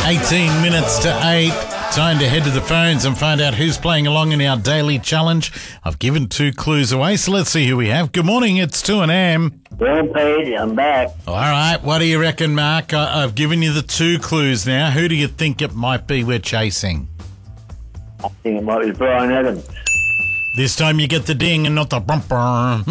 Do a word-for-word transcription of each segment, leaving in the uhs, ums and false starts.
eighteen minutes to eight. Time to head to the phones and find out who's playing along in our daily challenge. I've given two clues away, so let's see who we have. Good morning, it's two and M. Well, Pete, I'm back. All right, what do you reckon, Mark? I- I've given you the two clues now. Who do you think it might be we're chasing? I think it might be Brian Adams. This time you get the ding and not the bumper.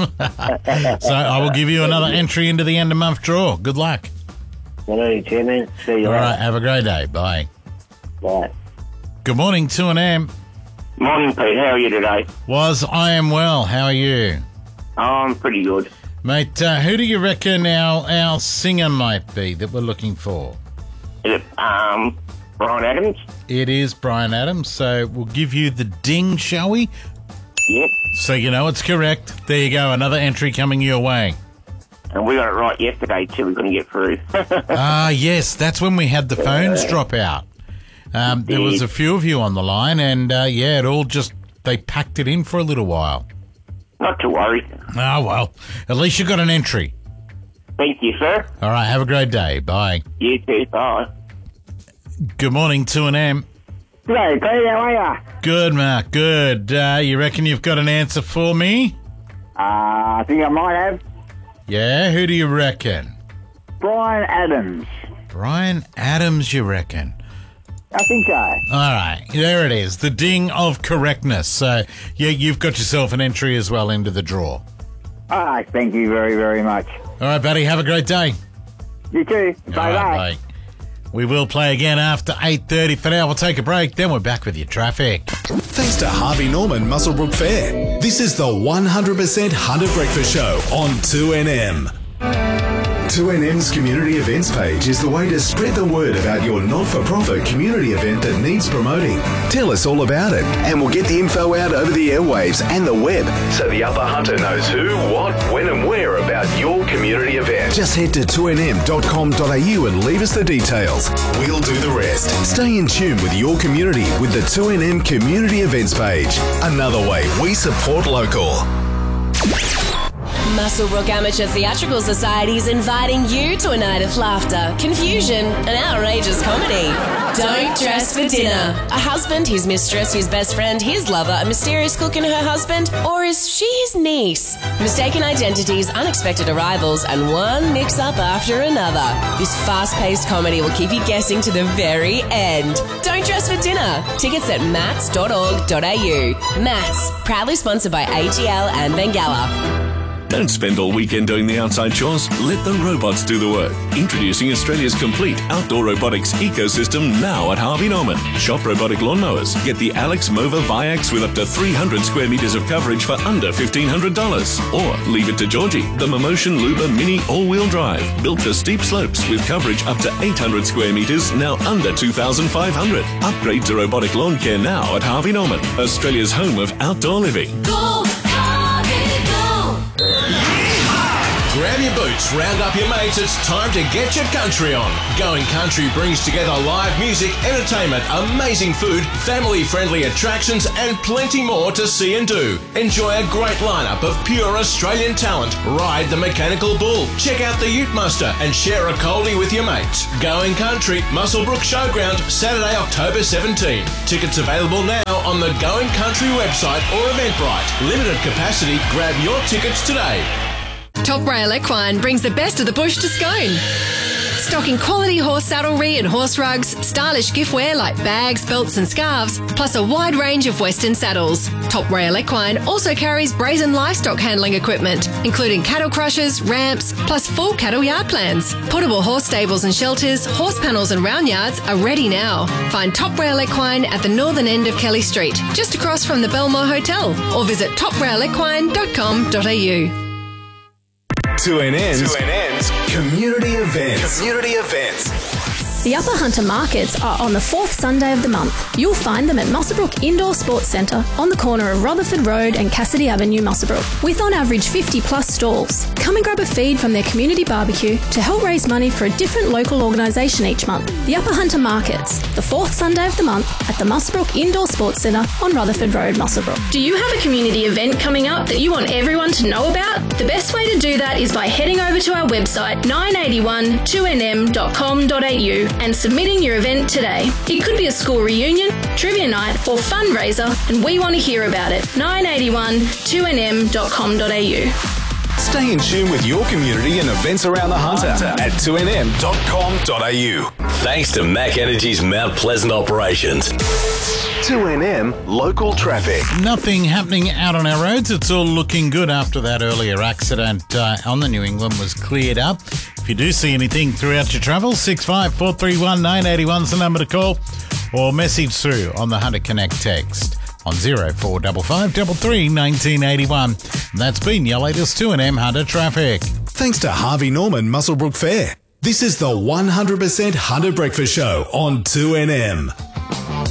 So I will give you another entry into the end of month draw. Good luck. Hello, Chairman. See you All later. right, have a great day. Bye. Bye. Good morning, two and M. Morning, Pete. How are you today? Was I am well. How are you? Oh, I'm pretty good. Mate, uh, who do you reckon our, our singer might be that we're looking for? Is it um, Brian Adams? It is Brian Adams, so we'll give you the ding, shall we? Yep. So you know it's correct. There you go, another entry coming your way. And we got it right yesterday, too. We couldn't get through. Ah, yes, that's when we had the phones drop out. Um, there was a few of you on the line, and uh, yeah, it all just, they packed it in for a little while. Not to worry. Oh, well, at least you got an entry. Thank you, sir. All right, have a great day. Bye. You too. Bye. Good morning, two and M. G'day, Pete. How are ya? Good, Mark, good. Uh, you reckon you've got an answer for me? Uh, I think I might have. Yeah, who do you reckon? Brian Adams. Brian Adams, you reckon? I think so. All right, there it is, the ding of correctness. So, yeah, you've got yourself an entry as well into the draw. All right, thank you very, very much. All right, buddy, have a great day. You too. All Bye-bye. right, bye. We will play again after eight thirty. For now, we'll take a break, then we're back with your traffic. Thanks to Harvey Norman Muswellbrook Fair. This is the one hundred percent Hunter Breakfast Show on two N M. two N M's community events page is the way to spread the word about your not-for-profit community event that needs promoting. Tell us all about it, and we'll get the info out over the airwaves and the web, so the Upper Hunter knows who, what, when and where about your community event. Just head to two N M dot com dot a u and leave us the details. We'll do the rest. Stay in tune with your community with the two N M community events page. Another way we support local. Muswellbrook Amateur Theatrical Society is inviting you to a night of laughter, confusion, and outrageous comedy. Don't dress for dinner. A husband, his mistress, his best friend, his lover, a mysterious cook and her husband, or is she his niece? Mistaken identities, unexpected arrivals, and one mix-up after another. This fast-paced comedy will keep you guessing to the very end. Don't dress for dinner. Tickets at mats dot org dot a u. Mats, proudly sponsored by A G L and Bengala. Don't spend all weekend doing the outside chores. Let the robots do the work. Introducing Australia's complete outdoor robotics ecosystem now at Harvey Norman. Shop robotic lawnmowers. Get the Alex Mova Viax with up to three hundred square metres of coverage for under fifteen hundred dollars. Or leave it to Georgie, the Momotion Luba Mini all-wheel drive. Built for steep slopes with coverage up to eight hundred square metres, now under two thousand five hundred. Upgrade to robotic lawn care now at Harvey Norman, Australia's home of outdoor living. Go, Harvey, go! Grab your boots, round up your mates, it's time to get your country on. Going Country brings together live music, entertainment, amazing food, family-friendly attractions and plenty more to see and do. Enjoy a great lineup of pure Australian talent. Ride the Mechanical Bull, check out the Ute Muster and share a coldie with your mates. Going Country, Muswellbrook Showground, Saturday, October seventeenth. Tickets available now on the Going Country website or Eventbrite. Limited capacity, grab your tickets today. Top Rail Equine brings the best of the bush to Scone. Stocking quality horse saddlery and horse rugs, stylish giftware like bags, belts and scarves, plus a wide range of Western saddles. Top Rail Equine also carries brazen livestock handling equipment, including cattle crushers, ramps, plus full cattle yard plans. Portable horse stables and shelters, horse panels and round yards are ready now. Find Top Rail Equine at the northern end of Kelly Street, just across from the Belmore Hotel, or visit top rail equine dot com dot a u. two N N's, two N N's community events. Community events. The Upper Hunter Markets are on the fourth Sunday of the month. You'll find them at Muswellbrook Indoor Sports Centre on the corner of Rutherford Road and Cassidy Avenue, Muswellbrook, with on average fifty plus stalls. Come and grab a feed from their community barbecue to help raise money for a different local organisation each month. The Upper Hunter Markets, the fourth Sunday of the month at the Muswellbrook Indoor Sports Centre on Rutherford Road, Muswellbrook. Do you have a community event coming up that you want everyone to know about? The best way to do that is by heading over to our website nine eighty-one two n m dot com dot a u and submitting your event today. It could be a school reunion, trivia night or fundraiser, and we want to hear about it. nine eighty-one two N M dot com dot A U. Stay in tune with your community and events around the Hunter at two N M dot com dot A U. Thanks to Mac Energy's Mount Pleasant operations. two N M local traffic. Nothing happening out on our roads. It's all looking good after that earlier accident uh, on the New England was cleared up. If you do see anything throughout your travel, six five four three one nine eight one is the number to call, or message through on the Hunter Connect text on zero four five five three three one nine eight one. That's been your latest two N M Hunter traffic. Thanks to Harvey Norman Muswellbrook Fair. This is the one hundred percent Hunter Breakfast Show on two N M.